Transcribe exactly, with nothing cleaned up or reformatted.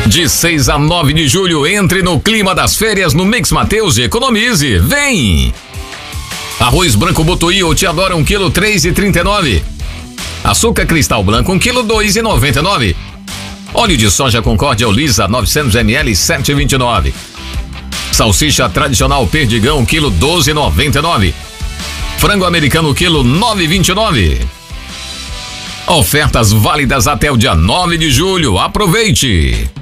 De seis a nove de julho, entre no clima das férias no Mix Mateus e economize. Vem! Arroz branco Botuí ou Te Adora um quilo três e trinta e nove. Açúcar cristal branco um quilo dois e noventa e nove. Óleo de soja Concórdia Lisa novecentos mililitros sete e vinte e nove. Salsicha tradicional Perdigão um quilo doze e noventa e nove. Frango americano quilo nove e vinte e nove. Ofertas válidas até o dia nove de julho. Aproveite!